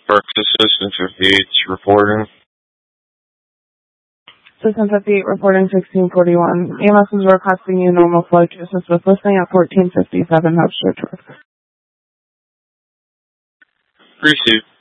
Park System 58 reporting. System 58 reporting 1641. EMS is requesting you normal flow to assist with listening at 1457 Hubster Drive. Received.